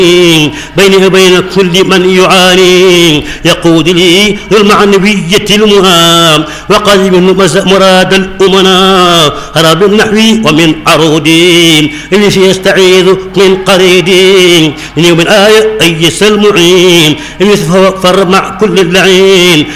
بيني وبين كل من يعاني يقود لي المعنوية المهام وقلب مراد الأمناء رب النحو ومن عرودي اللي فيه يستعيذ من قريدي من يوم الآية أيس المعين اللي فر مع كل اللعين